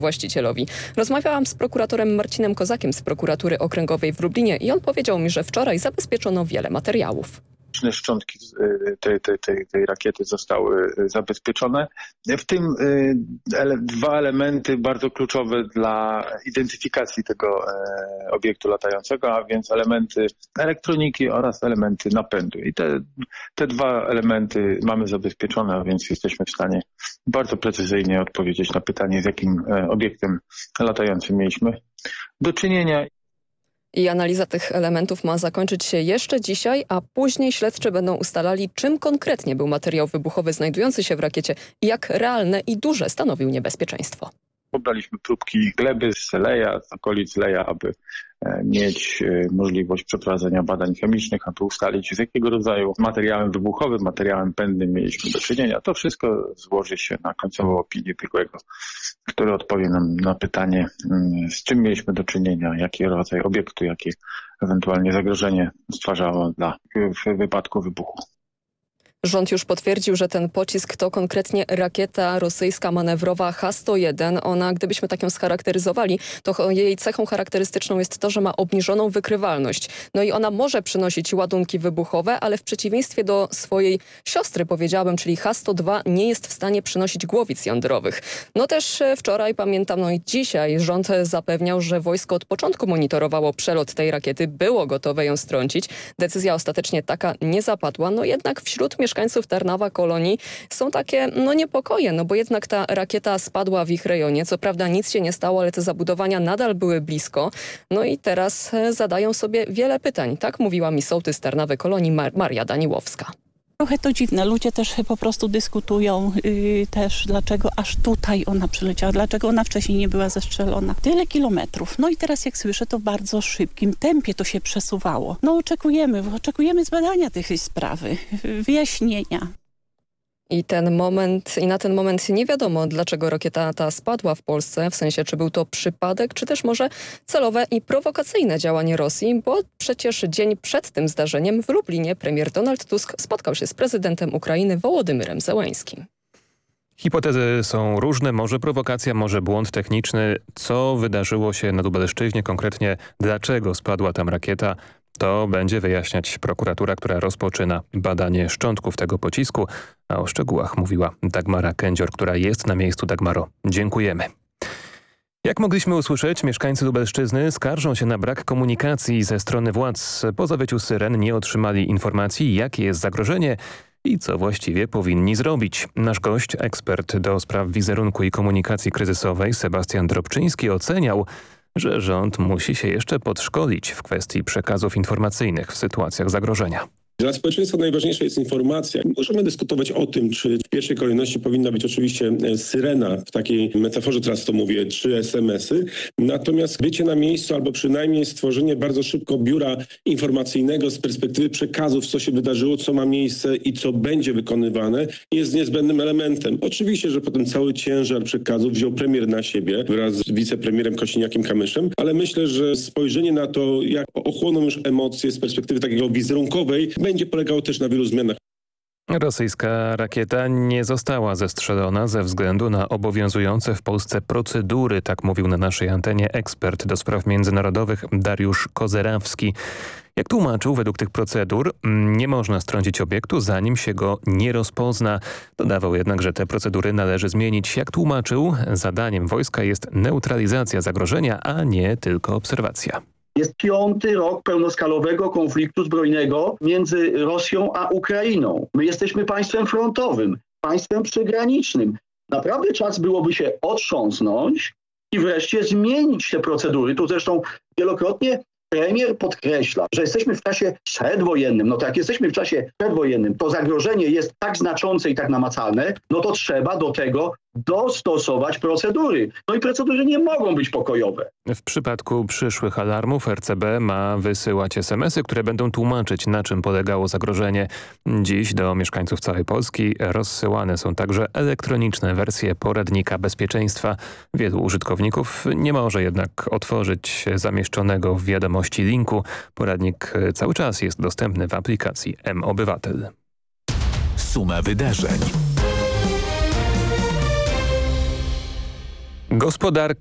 właścicielowi. Rozmawiałam z prokuratorem Marcinem Kozakiem z prokuratury okręgowej w Lublinie i on powiedział mi, że wczoraj zabezpieczono wiele materiałów. Szczątki tej rakiety zostały zabezpieczone. W tym dwa elementy bardzo kluczowe dla identyfikacji tego obiektu latającego, a więc elementy elektroniki oraz elementy napędu. I te dwa elementy mamy zabezpieczone, a więc jesteśmy w stanie bardzo precyzyjnie odpowiedzieć na pytanie, z jakim obiektem latającym mieliśmy do czynienia. I analiza tych elementów ma zakończyć się jeszcze dzisiaj, a później śledczy będą ustalali, czym konkretnie był materiał wybuchowy znajdujący się w rakiecie i jak realne i duże stanowił niebezpieczeństwo. Pobraliśmy próbki gleby z Leja, z okolic Leja, aby mieć możliwość przeprowadzenia badań chemicznych, aby ustalić, z jakiego rodzaju materiałem wybuchowym, materiałem pędnym mieliśmy do czynienia. To wszystko złoży się na końcową opinię biegłego, który odpowie nam na pytanie, z czym mieliśmy do czynienia, jaki rodzaj obiektu, jakie ewentualnie zagrożenie stwarzało w wypadku wybuchu. Rząd już potwierdził, że ten pocisk to konkretnie rakieta rosyjska manewrowa H-101. Ona, gdybyśmy tak ją scharakteryzowali, to jej cechą charakterystyczną jest to, że ma obniżoną wykrywalność. No i ona może przynosić ładunki wybuchowe, ale w przeciwieństwie do swojej siostry, powiedziałabym, czyli H-102, nie jest w stanie przynosić głowic jądrowych. No też wczoraj, pamiętam, no i dzisiaj rząd zapewniał, że wojsko od początku monitorowało przelot tej rakiety, było gotowe ją strącić. Decyzja ostatecznie taka nie zapadła, no jednak wśród mieszkańców Tarnawa, Kolonii są takie niepokoje, bo jednak ta rakieta spadła w ich rejonie. Co prawda nic się nie stało, ale te zabudowania nadal były blisko. No i teraz zadają sobie wiele pytań. Tak mówiła mi sołtys Tarnawy, Kolonii Maria Daniłowska. Trochę to dziwne. Ludzie też po prostu dyskutują też, dlaczego aż tutaj ona przyleciała, dlaczego ona wcześniej nie była zestrzelona. Tyle kilometrów. No i teraz jak słyszę, to w bardzo szybkim tempie to się przesuwało. No oczekujemy zbadania tej sprawy, wyjaśnienia. I na ten moment nie wiadomo, dlaczego rakieta ta spadła w Polsce, w sensie czy był to przypadek, czy też może celowe i prowokacyjne działanie Rosji, bo przecież dzień przed tym zdarzeniem w Lublinie premier Donald Tusk spotkał się z prezydentem Ukrainy Wołodymyrem Zełeńskim. Hipotezy są różne, może prowokacja, może błąd techniczny. Co wydarzyło się na Lubelszczyźnie, konkretnie dlaczego spadła tam rakieta? To będzie wyjaśniać prokuratura, która rozpoczyna badanie szczątków tego pocisku, a o szczegółach mówiła Dagmara Kędzior, która jest na miejscu. Dagmaro, dziękujemy. Jak mogliśmy usłyszeć, mieszkańcy Lubelszczyzny skarżą się na brak komunikacji ze strony władz. Po zawyciu syren nie otrzymali informacji, jakie jest zagrożenie i co właściwie powinni zrobić. Nasz gość, ekspert do spraw wizerunku i komunikacji kryzysowej Sebastian Drobczyński oceniał, że rząd musi się jeszcze podszkolić w kwestii przekazów informacyjnych w sytuacjach zagrożenia. Dla społeczeństwa najważniejsza jest informacja. Możemy dyskutować o tym, czy w pierwszej kolejności powinna być oczywiście syrena, w takiej metaforze teraz to mówię, czy SMS-y. Natomiast bycie na miejscu albo przynajmniej stworzenie bardzo szybko biura informacyjnego z perspektywy przekazów, co się wydarzyło, co ma miejsce i co będzie wykonywane, jest niezbędnym elementem. Oczywiście, że potem cały ciężar przekazów wziął premier na siebie wraz z wicepremierem Kosiniakiem-Kamyszem, ale myślę, że spojrzenie na to, jak ochłoną już emocje z perspektywy takiego wizerunkowej, będzie polegało też na wielu zmianach. Rosyjska rakieta nie została zestrzelona ze względu na obowiązujące w Polsce procedury, tak mówił na naszej antenie ekspert do spraw międzynarodowych Dariusz Kozerawski. Jak tłumaczył, według tych procedur nie można strącić obiektu, zanim się go nie rozpozna. Dodawał jednak, że te procedury należy zmienić. Jak tłumaczył, zadaniem wojska jest neutralizacja zagrożenia, a nie tylko obserwacja. Jest 5. rok pełnoskalowego konfliktu zbrojnego między Rosją a Ukrainą. My jesteśmy państwem frontowym, państwem przygranicznym. Naprawdę czas byłoby się otrząsnąć i wreszcie zmienić te procedury. Tu zresztą wielokrotnie premier podkreśla, że jesteśmy w czasie przedwojennym. No to jak jesteśmy w czasie przedwojennym, to zagrożenie jest tak znaczące i tak namacalne, no to trzeba do tego dostosować procedury. No i procedury nie mogą być pokojowe. W przypadku przyszłych alarmów RCB ma wysyłać SMS-y, które będą tłumaczyć, na czym polegało zagrożenie. Dziś do mieszkańców całej Polski rozsyłane są także elektroniczne wersje poradnika bezpieczeństwa. Wielu użytkowników nie może jednak otworzyć zamieszczonego w wiadomości linku. Poradnik cały czas jest dostępny w aplikacji mObywatel. Suma wydarzeń. Gospodarka